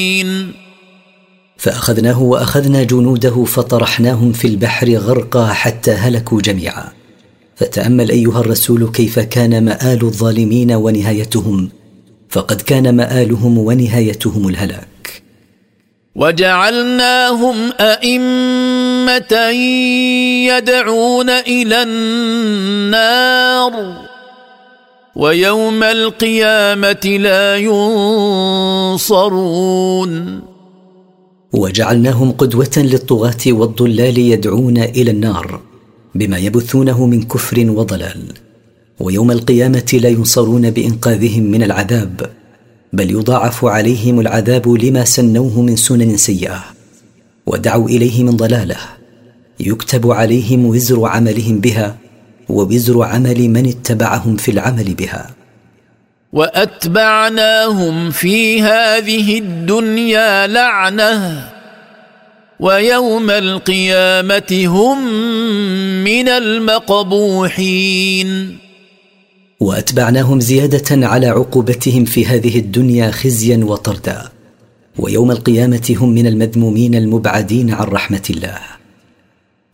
فأخذناه وأخذنا جنوده فطرحناهم في البحر غرقا حتى هلكوا جميعا. فتأمل أيها الرسول كيف كان مآل الظالمين ونهايتهم، فقد كان مآلهم ونهايتهم الهلاك. وجعلناهم أئمة يدعون إلى النار ويوم القيامة لا ينصرون. وجعلناهم قدوة للطغاة والضلال يدعون إلى النار بما يبثونه من كفر وضلال، ويوم القيامة لا ينصرون بإنقاذهم من العذاب، بل يضاعف عليهم العذاب لما سنوه من سنن سيئة ودعوا إليه من ضلاله، يكتب عليهم وزر عملهم بها ووزر عمل من اتبعهم في العمل بها. وأتبعناهم في هذه الدنيا لعنة ويوم القيامة هم من المقبوحين. وأتبعناهم زيادة على عقوبتهم في هذه الدنيا خزيا وطردا، ويوم القيامة هم من المذمومين المبعدين عن رحمة الله.